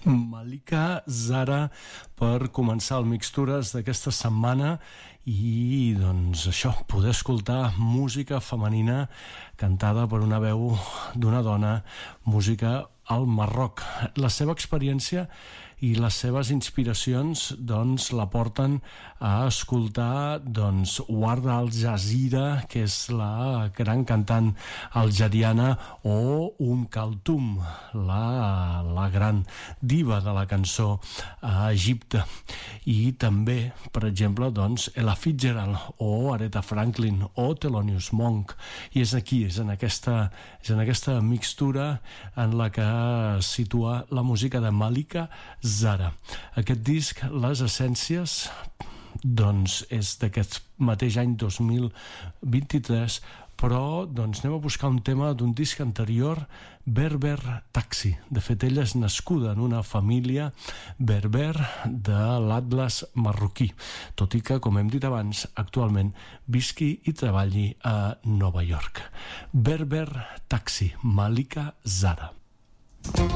Malika Zara per començar el Mixtures d'aquesta setmana i doncs això, poder escoltar música femenina cantada per una veu d'una dona, música al Marroc. La seva experiència i les seves inspiracions doncs la porten a escoltar doncs Warda Al Jazeera, que és la gran cantant algeriana, o Kalthum, la gran diva de la cançó a Egipte. I també, per exemple, doncs Ella Fitzgerald o Aretha Franklin o Thelonious Monk. I és aquí, és en aquesta mixtura en la que situa la música de Malika Zara. Aquest disc, Les Essències, doncs és d'aquest mateix any 2023, però doncs anem a buscar un tema d'un disc anterior, Berber Taxi. De fet, ella és nascuda en una família berber de l'Atles marroquí, tot i que, com hem dit abans, actualment visqui i treballi a Nova York. Berber Taxi, Malika Zara.